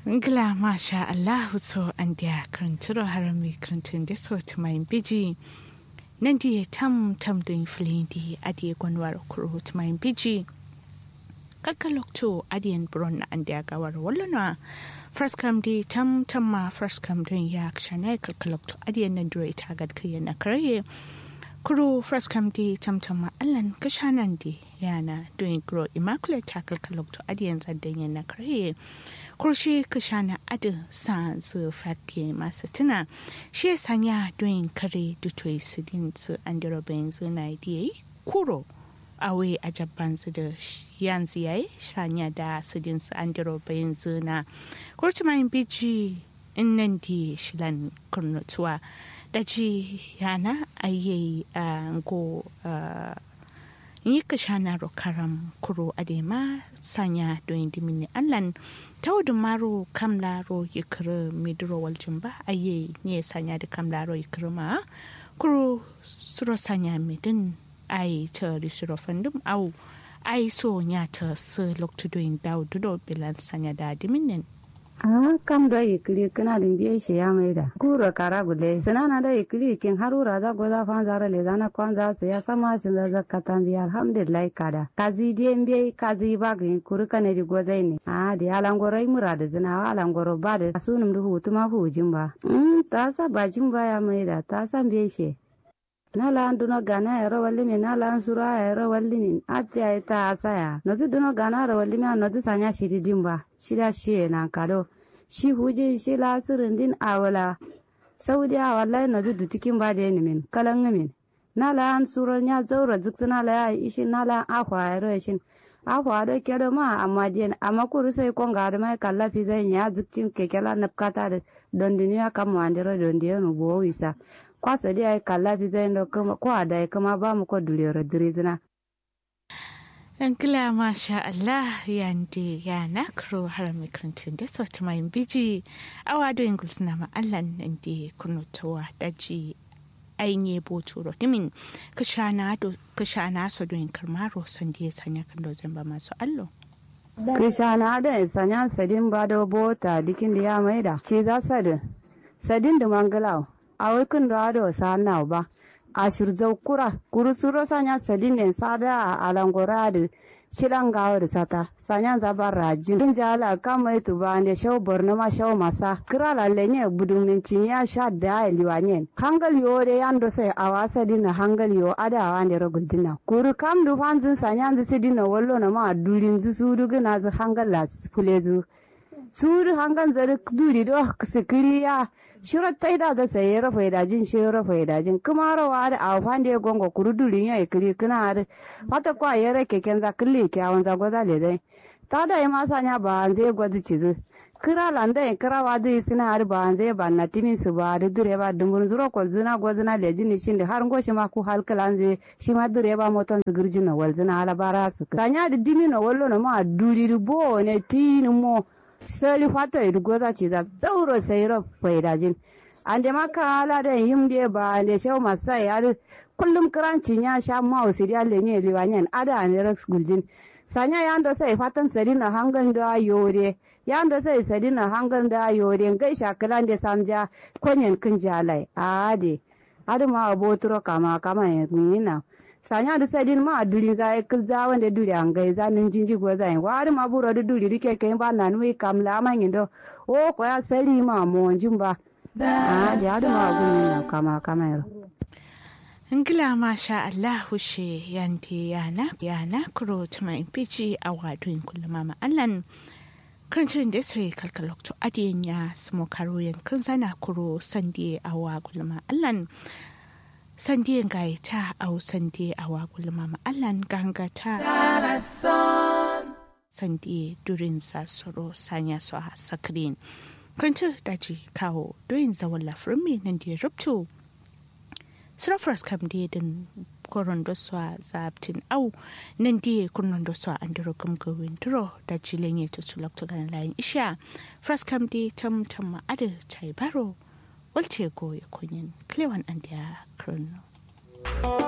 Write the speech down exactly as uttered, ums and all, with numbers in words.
Ngla masha Allahu so andia kranturo harami krantin deso tumain biji. Nandi tam tam doing flindi adi gwanwar kuro tumain biji. Kakalokto adian bron andia gawar wallana. First come di tam tam ma first come doing yak shana kakalokto adian nandure itagad kiyana karaye. Kuro first come di tam tam ma allan kashanandi yana doing grow immaculate tackle kalokto adian zadenya na karaye. Kurshi kashana adu sa zu fatke masu tuna shi sanya doing kare dutoi sidin su andiro benzu na idiyai kuro awe a jabban su da yanzu yayi sanya da sidin su andiro benzu na kurci mayin biji in nan di shilan kurnutuwa da ji yana ayyayi a go yi kashana rokaram kuro adema sanya doing dimini allan taudun maro kamlaro yikiri midiro waljimba aye ne sanya da kamlaro yikiri ma kuro suro sanya midin ai ta risiro fandum au ai so nya ta su loktu doing daududo bilan sanya da diminin Ah, kam da ikili kana din biye shi ya mai da. Kuro kara gule. Sanana da ikili kin harura za goza fan zara le zana kwan za su ya sama shi za zakatan biya alhamdulillah kada. Kazi diye biye kazi ba ga kuru kana di gozai ne. Ah, di alangoro yi murada zina wa alangoro ba da sunum da hutu ma hujin ba. Mm, ta sa bajin ba ya mai da ta san biye shi. Nala anduno gana ero walli mi nala ansura ero walli mi ati aita asaya nozi duno gana ero walli mi nozi sanya shiri dimba shida shiye na kado shi huje shi la sirindin awala saudi awala nozi dutikin ba de min kalan min nala ansura nya zaura zuksuna la ya ishi nala akwa ero ishin akwa da kedo ma amma den amma kuru sai konga da mai kallafi zai nya zuktin kekela napkata da dondiniya kamwa ndero dondiyo no bo wisa kwasa dai ai kalla fi zai ndo kuma kwa da kuma ba mu ko dulero dirizina Ankila masha Allah yandi ya nakro harami krantun da sauti mai biji awa do ingles na ma Allah ndi kunutowa daji ainye boturo dimin kashana do kashana so do inkarmaro sande sanya kan do zamba masu allo kashana da sanya sadin ba do bota dikin da ya maida ce za sadin sadin da mangalao awakun da ado sana ba ashir zaukura kurusuro sanya sadinen sada alangora da shilanga da sata sanya zabar rajin din jala kama itu ba ne shaw borno ma shaw masa kira lalle ne budumin ya sha da liwanyen hangal yo de yando sai awasa dina hangal yo ada wande rogul dina kuru kam du fanzin sanya da sidina wallo na ma durin zu sudu gina zu hangal la fulezu sudu hangal zari duri do sikiriya shirar taida da saye rafa da jin shi rafa da jin kuma rawa da a fande gongo kurudulin ya ikiri kana da fata kwa yare keken za kille kyawun za goza le dai ta da ma sanya ba zai gwazi cizu kira landa in kira wa dai sina har ba zai ba na timin su ba da direba dumbun zuro ko zina gozina le jin shin da har goshi ma ku halkalan zai shi ma direba moton su girjin na walzina alabara su sanya da dimino wallo na ma duri bo ne tin mo sali fato idu goza ci da zauro sai ro faidajin ande maka ala da yimde ba ande shaw masai al kullum kranci nya sha ma usiri alle ne liwanyan ada ne rex guljin sanya yando sai fatan sadina hangan da yore yando sai sadina hangan da yore ngai shakalan da samja konyen kin jalai ade ade ma abotro kama kama yina sanya da sadin ma duri za ya kilza wanda duri an gai za nin jinji go za wari ma buro da duri rike kai ba na nui kamla man yindo o ko ya sari ma mo jimba a da da ma gun kama kama yaro Ngila masha Allah hushe yanti yana yana kuro tuma impiji awadun kullama ma allan Krantin da sai kalkalokto adiyan ya smo karoyen kranzana kuro sandi awa kullama allan sandiyan gaya ta au sandi awa gulma ma'allan ganga ta sandi durin sa soro sanya su a sakirin kanta daji kawo doyin zawon lafirin mai nan da ya rubto surafras kam da din koron da su a zabtin au nan da ya kurnan da su a an duro gumgawin duro da jilin ya tutu lokta ganin layin isha fras kam da tam tam ma'adar ta yi baro walce go ya kunyin klewan an da ya kurno